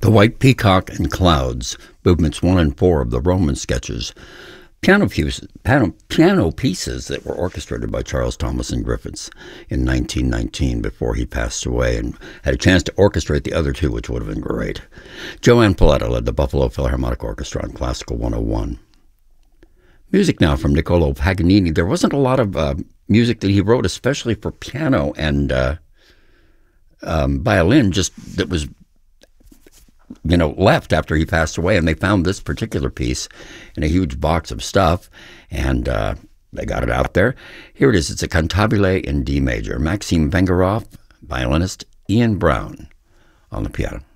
The White Peacock and Clouds, movements 1 and 4 of the Roman sketches, piano pieces that were orchestrated by Charles Thomason Griffiths in 1919 before he passed away, and had a chance to orchestrate the other two, which would have been great. Joanne Paletta led the Buffalo Philharmonic Orchestra on Classical 101. Music now from Niccolò Paganini. There wasn't a lot of music that he wrote, especially for piano and violin, just that was left after he passed away, and they found this particular piece in a huge box of stuff, and they got it out there. Here it is. It's a Cantabile in D major. Maxim Vengerov, violinist, Ian Brown on the piano.